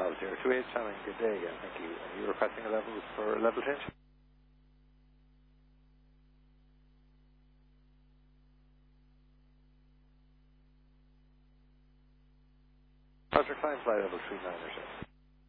Cloud 028, Simon, good day again, thank you. Are you requesting a level for a level change? Roger, climb flight level 39 or so.